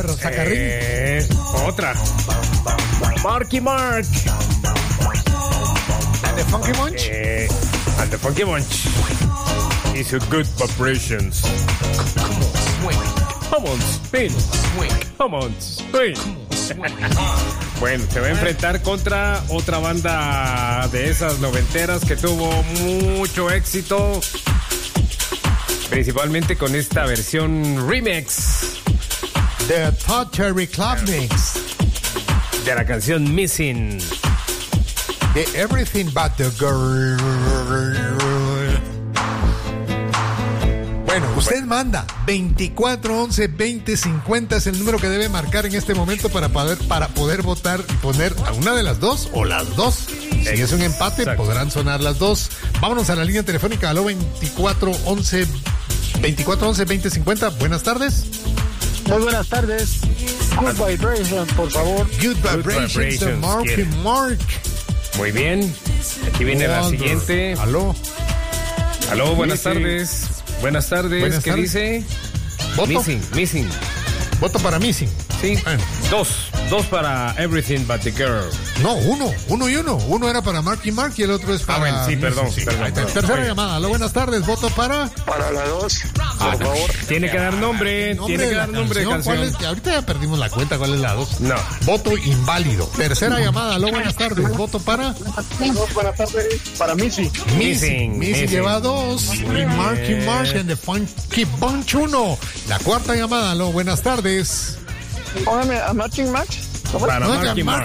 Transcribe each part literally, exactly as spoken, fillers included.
Zacarrín. Eh, otra. Marky Mark. And the Funky Bunch. Eh, and the Funky Bunch. It's a good vibrations. Come on, spin. Come on, spin. Bueno, se va a enfrentar contra otra banda de esas noventeras que tuvo mucho éxito, principalmente con esta versión remix The Todd Terry Club Mix. de la canción Missing. The Everything But the Girl. Bueno, usted manda veinticuatro once veinte cincuenta es el número que debe marcar en este momento para poder, para poder votar y poner a una de las dos o las dos. Si es un empate, exacto, podrán sonar las dos. Vámonos a la línea telefónica. Aló, veinticuatro once veinte cincuenta. Buenas tardes. Muy buenas tardes. Good Vibrations, por favor. Good Vibrations, Good vibrations Marky Mark. Muy bien. Aquí viene Wonder. La siguiente. Aló. Aló, buenas dice. tardes. Buenas tardes. Buenas ¿Qué tardes. dice? ¿Voto? Missing, Missing. Voto para Missing. Sí. Bueno. Dos. Dos para Everything But the Girl. No, uno. Uno y uno. Uno era para Marky Mark y el otro es para... Ah, bueno, sí, perdón. Sí, perdón, perdón, perdón tercera perdón. llamada. Aló, buenas tardes. Voto para... Para la dos, ah, por favor. Tiene que dar nombre. nombre Tiene que dar nombre de canción. ¿Cuál es? Ahorita ya perdimos la cuenta. ¿Cuál es la dos? No. Voto inválido. Tercera llamada. Aló, buenas tardes. Voto para... Dos, buenas tardes. Para Missy. Missing. Missy lleva dos. Y Marky Mark and the Funky Bunch uno. La cuarta llamada. Aló, buenas tardes. Póngame a Marky Mark. Para Marky Mark.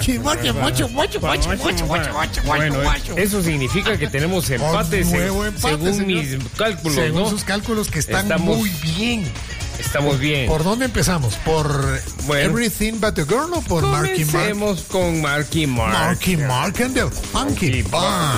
Bueno, eso significa que tenemos empate, nuevo empate según señor. mis cálculos, según ¿no? sus cálculos que están estamos, muy bien. Estamos bien. ¿Por dónde empezamos? ¿Por bueno, Everything But the Girl o por Marky Mark? Comencemos con Marky Mark. Marky Mark and the Funky Bunch.